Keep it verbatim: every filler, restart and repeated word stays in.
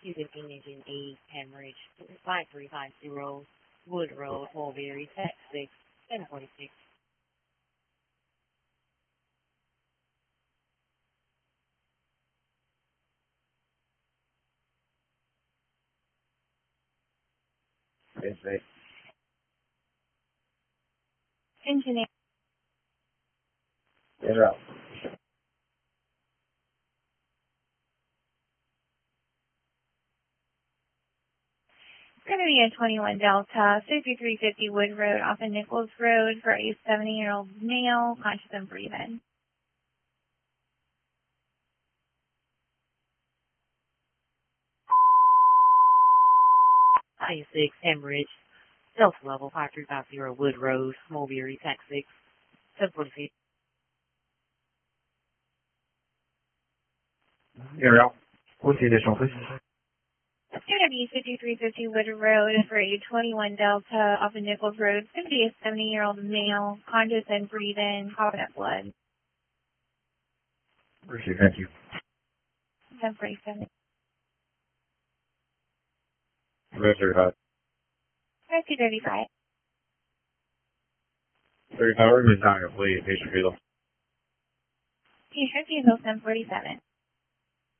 Suzuki Engine eight, Cambridge, five three five zero, Wood Road, Mulberry, Texas, seven forty-six. It's a Engineer. interrupt. It's going to be a twenty-one Delta, fifty-three fifty Wood Road off of Nichols Road for a seventy-year-old male, conscious and breathing. I six, Cambridge, Delta Level, five three five zero, Wood Road, Mulberry, Texas, seven forty-six. Interrupt. What's the additional, please? It's going to be fifty-three fifty Wood Road for a twenty-one Delta off of Nichols Road. It's going to be a seventy-year-old male, conscious and breathing, competent blood. Appreciate it. Thank you. ten forty-seven. thirty-five. two thirty-five. thirty-five, we're going to be time, please. Patient vehicle. Patient vehicle ten forty-seven.